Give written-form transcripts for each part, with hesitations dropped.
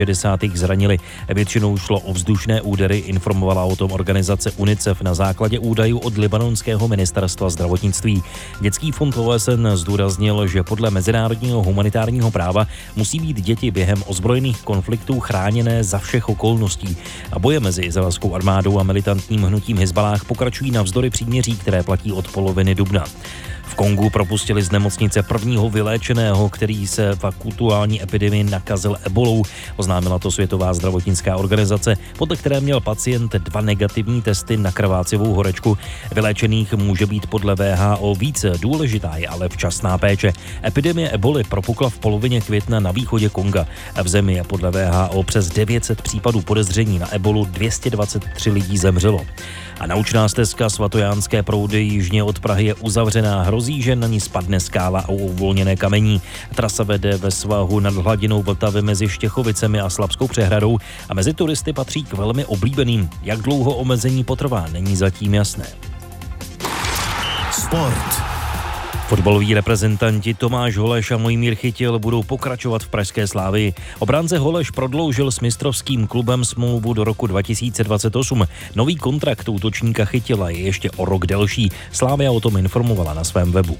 60. zranili. Většinou šlo o vzdušné údery, informovala o tom organizace UNICEF na základě údajů od libanonského ministerstva zdravotnictví. Dětský fond OSN zdůraznil, že podle mezinárodního humanitárního práva musí být děti během ozbrojených konfliktů chráněné za všech okolností. A boje mezi izraelskou armádou a militantním hnutím Hizballáh pokračují navzdory příměří, které platí od poloviny dubna. V Kongu propustili z nemocnice prvního vyléčeného, který se v aktuální epidemii nakazil ebolou. Oznámila to Světová zdravotnická organizace, podle které měl pacient 2 negativní testy na krvácivou horečku. Vyléčených může být podle WHO víc, důležitá je ale včasná péče. Epidemie eboli propukla v polovině května na východě Konga. V zemi je podle WHO přes 900 případů podezření na ebolu, 223 lidí zemřelo. A naučná stezka Svatojánské proudy jižně od Prahy je uzavřená. Hrozí, že na ní spadne skála a uvolněné kamení. Trasa vede ve svahu nad hladinou Vltavy mezi Štěchovicemi a Slabskou přehradou a mezi turisty patří k velmi oblíbeným. Jak dlouho omezení potrvá, není zatím jasné. Sport. Fotbaloví reprezentanti Tomáš Holeš a Mojmír Chytil budou pokračovat v pražské Slavii. Obránce Holeš prodloužil s mistrovským klubem smlouvu do roku 2028. Nový kontrakt útočníka Chytila je ještě o rok delší. Slavia o tom informovala na svém webu.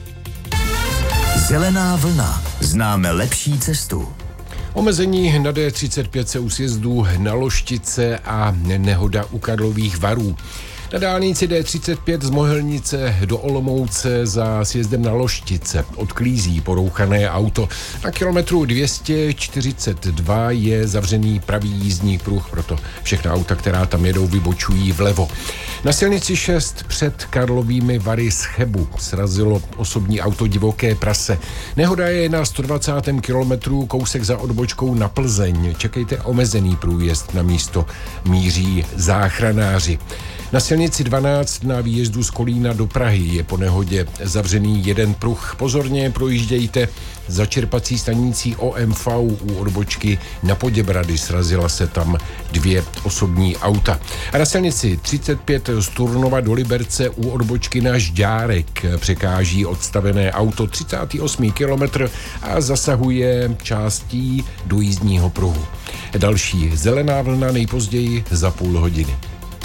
Zelená vlna. Známe lepší cestu. Omezení na D35 se u sjezdu na Loštice a nehoda u Karlových Varů. Na dálnici D35 z Mohelnice do Olomouce za sjezdem na Loštice odklízí porouchané auto. Na kilometru 242 je zavřený pravý jízdní pruh, proto všechna auta, která tam jedou, vybočují vlevo. Na silnici 6 před Karlovými Vary z Chebu srazilo osobní auto divoké prase. Nehoda je na 120. kilometru, kousek za odbočkou na Plzeň. Čekejte omezený průjezd, na místo míří záchranáři. Na silnici 12 na výjezdu z Kolína do Prahy je po nehodě zavřený jeden pruh. Pozorně projíždějte za čerpací stanicí OMV u odbočky na Poděbrady. Srazila se tam 2 osobní auta. A na silnici 35 z Turnova do Liberce u odbočky na Žďárek překáží odstavené auto 38. kilometr a zasahuje částí do jízdního pruhu. Další zelená vlna nejpozději za půl hodiny.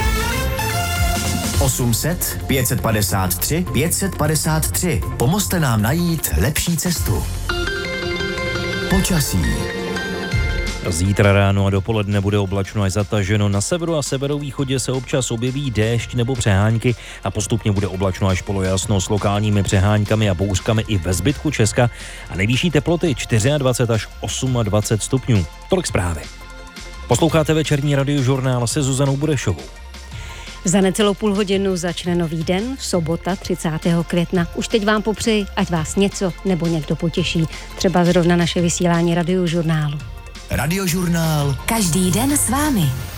800 553 553. Pomozte nám najít lepší cestu. Počasí. Zítra ráno a dopoledne bude oblačno až zataženo. Na severu a severovýchodě se občas objeví déšť nebo přehánky a postupně bude oblačno až polojasno s lokálními přeháňkami a bouřkami i ve zbytku Česka a nejvyšší teploty 24 až 28 stupňů. Tolik zprávy. Posloucháte večerní radiožurnál se Zuzanou Burešovou. Za necelou půl hodinu začne nový den, sobota 30. května. Už teď vám popřeji, ať vás něco nebo někdo potěší. Třeba zrovna naše vysílání radiožurnálu. Radiožurnál. Každý den s vámi.